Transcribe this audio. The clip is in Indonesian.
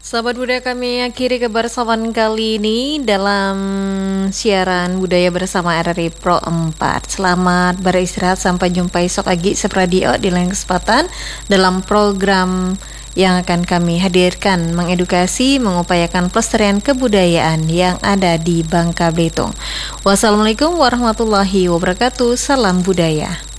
Sahabat budaya, kami akhiri kebersamaan kali ini dalam siaran budaya bersama RRI Pro 4. Selamat beristirahat, sampai jumpa esok pagi sepradio di lain kesempatan dalam program yang akan kami hadirkan, mengedukasi, mengupayakan pelestarian kebudayaan yang ada di Bangka Belitung. Wassalamualaikum warahmatullahi wabarakatuh. Salam budaya.